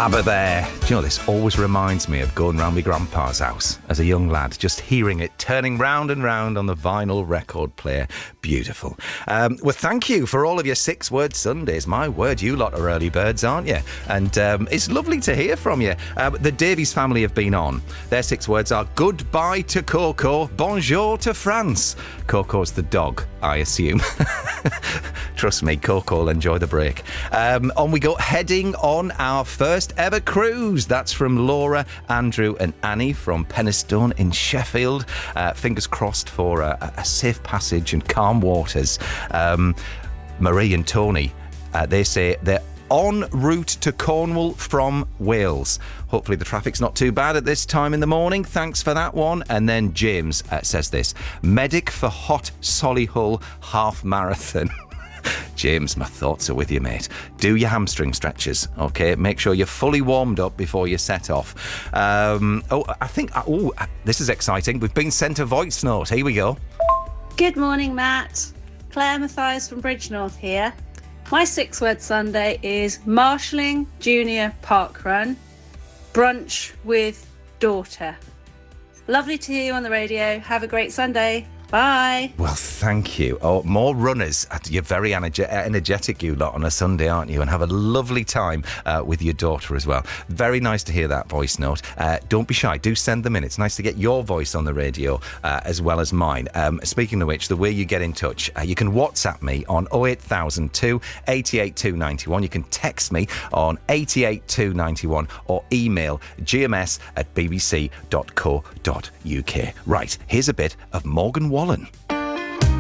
ABBA there. Do you know, this always reminds me of going round my grandpa's house as a young lad, just hearing it turning round and round on the vinyl record player. Beautiful. Well, thank you for all of your 6-word Sundays. My word, you lot are early birds, aren't you? And it's lovely to hear from you. The Davies family have been on. Their 6 words are goodbye to Coco, bonjour to France. Coco's the dog, I assume. Trust me, Coco will enjoy the break. On we go, heading on our first ever cruise. That's from Laura, Andrew and Annie from Penistone in Sheffield. Fingers crossed for a safe passage and calm waters. Marie and Tony, they say they're en route to Cornwall from Wales. Hopefully the traffic's not too bad at this time in the morning. Thanks for that one. And then James says this: medic for Hot Solihull half marathon. James, my thoughts are with you, mate. Do your hamstring stretches, okay? Make sure you're fully warmed up before you set off. This is exciting. We've been sent a voice note. Here we go. Good morning, Matt. Claire Mathias from Bridgnorth here. My 6-word Sunday is marshalling junior parkrun, brunch with daughter. Lovely to hear you on the radio. Have a great Sunday. Bye. Well, thank you. Oh, more runners. You're very energetic, you lot, on a Sunday, aren't you? And have a lovely time with your daughter as well. Very nice to hear that voice note. Don't be shy. Do send them in. It's nice to get your voice on the radio as well as mine. Speaking of which, the way you get in touch, you can WhatsApp me on 08002 88291. You can text me on 88291 or email gms@bbc.co.uk. Right, here's a bit of Morgan Wallen.